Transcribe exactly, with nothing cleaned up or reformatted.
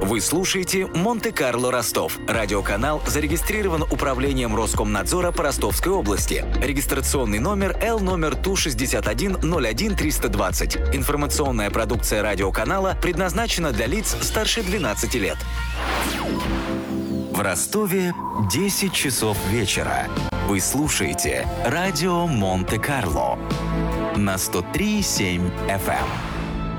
Вы слушаете «Монте-Карло Ростов». Радиоканал зарегистрирован Управлением Роскомнадзора по Ростовской области. Регистрационный номер Л номер Ту шестьдесят один ноль один триста двадцать. Информационная продукция радиоканала предназначена для лиц старше двенадцати лет. В Ростове десять часов вечера. Вы слушаете радио Монте-Карло на сто три и семь эф эм.